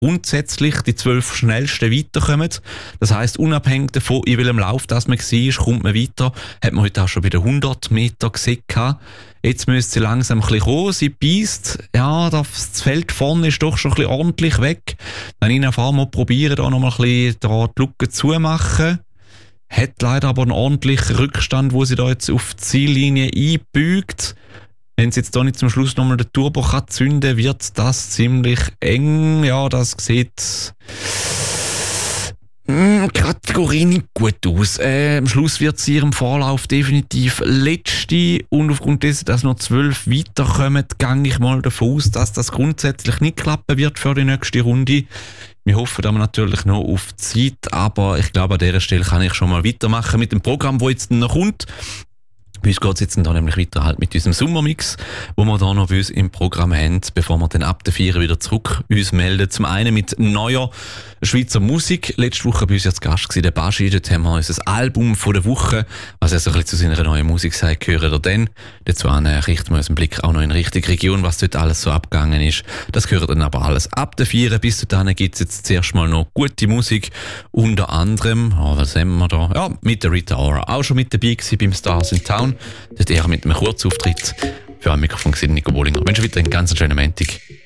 grundsätzlich die 12 schnellsten weiterkommen. Das heisst, unabhängig davon, in welchem Lauf das man war, kommt man weiter. Hat man heute auch schon bei den 100 Meter gesehen. Jetzt müsste sie langsam ein bisschen kommen. Sie beisst. Ja, das Feld vorne ist doch schon ein bisschen ordentlich weg. Dann in einfach mal probieren, da noch mal ein bisschen die Lücke zumachen. Hat leider aber einen ordentlichen Rückstand, wo sie da jetzt auf die Ziellinie einbügt. Wenn sie jetzt da nicht zum Schluss nochmal den Turbo zünden kann, wird das ziemlich eng. Ja, das sieht Kategorie nicht gut aus. Am Schluss wird sie ihrem Vorlauf definitiv letzte und aufgrund dessen, dass noch 12 weiterkommen, gehe ich mal davon aus, dass das grundsätzlich nicht klappen wird für die nächste Runde. Wir hoffen aber natürlich noch auf die Zeit, aber ich glaube, an dieser Stelle kann ich schon mal weitermachen mit dem Programm, das jetzt noch kommt. Bei uns geht es jetzt dann nämlich weiter halt mit unserem Sommermix, wo wir da noch bei uns im Programm haben, bevor wir dann ab der 4 wieder zurück uns melden. Zum einen mit neuer Schweizer Musik. Letzte Woche bei uns jetzt Gast gewesen, der Baschi. Dort haben wir unser Album von der Woche, was er so ein bisschen zu seiner neuen Musik sagt, hören ihr dann. Dazu richten wir unseren Blick auch noch in die richtige Region, was dort alles so abgegangen ist. Das gehört dann aber alles ab der 4. Bis dahin gibt es jetzt zuerst mal noch gute Musik. Unter anderem, was haben wir da? Ja, mit der Rita Ora. Auch schon mit dabei gewesen beim Stars in Town. Dort eher mit einem Kurzauftritt. Für ein Mikrofon gesehen, Nico Bollinger. Ich wünsche weiter einen ganz schönen Montag.